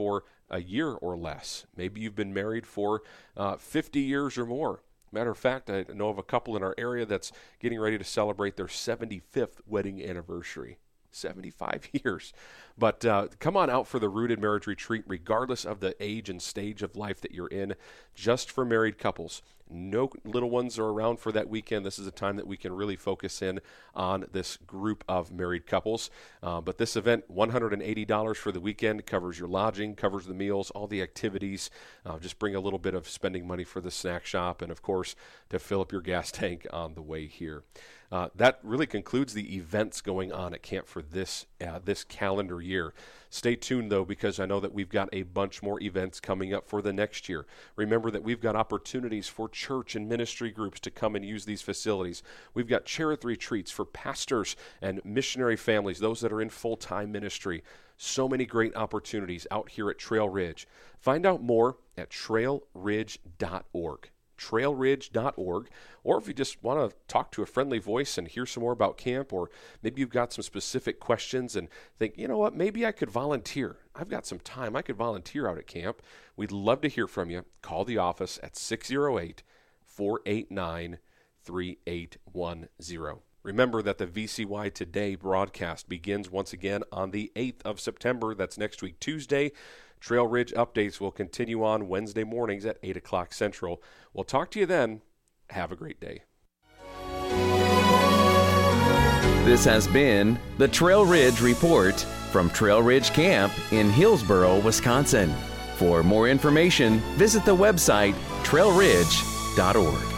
for a year or less. Maybe you've been married for 50 years or more. Matter of fact, I know of a couple in our area that's getting ready to celebrate their 75th wedding anniversary. 75 years. But come on out for the Rooted Marriage Retreat, regardless of the age and stage of life that you're in, just for married couples. No little ones are around for that weekend. This is a time that we can really focus in on this group of married couples. But this event, $180 for the weekend, covers your lodging, covers the meals, all the activities. Just bring a little bit of spending money for the snack shop and, of course, to fill up your gas tank on the way here. That really concludes the events going on at camp for this calendar year. Stay tuned, though, because I know that we've got a bunch more events coming up for the next year. Remember that we've got opportunities for church and ministry groups to come and use these facilities. We've got Cherith retreats for pastors and missionary families, those that are in full-time ministry. So many great opportunities out here at Trail Ridge. Find out more at trailridge.org. trailridge.org, or if you just want to talk to a friendly voice and hear some more about camp, or maybe you've got some specific questions and think, you know what, maybe I could volunteer. I've got some time. I could volunteer out at camp. We'd love to hear from you. Call the office at 608-489-3810. Remember that the VCY Today broadcast begins once again on the 8th of September. That's next week, Tuesday. Trail Ridge updates will continue on Wednesday mornings at 8 o'clock Central. We'll talk to you then. Have a great day. This has been the Trail Ridge Report from Trail Ridge Camp in Hillsboro, Wisconsin. For more information, visit the website trailridge.org.